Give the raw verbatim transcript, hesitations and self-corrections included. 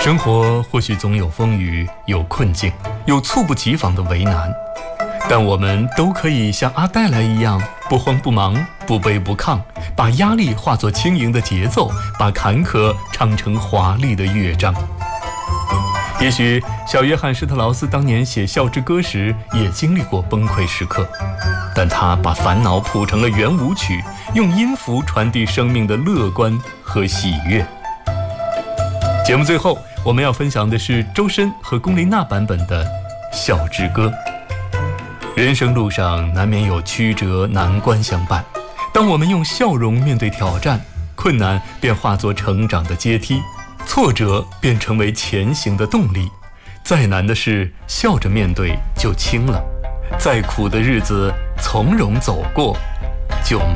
生活或许总有风雨，有困境，有猝不及防的为难，但我们都可以像阿黛莱一样，不慌不忙，不卑不亢，把压力化作轻盈的节奏，把坎坷唱成华丽的乐章。也许小约翰施特劳斯当年写《笑之歌》时也经历过崩溃时刻，但他把烦恼谱成了圆舞曲，用音符传递生命的乐观和喜悦。节目最后我们要分享的是周深和龚琳娜版本的《笑之歌》。人生路上难免有曲折难关相伴，当我们用笑容面对挑战，困难便化作成长的阶梯，挫折便成为前行的动力。再难的事笑着面对就轻了，再苦的日子从容走过就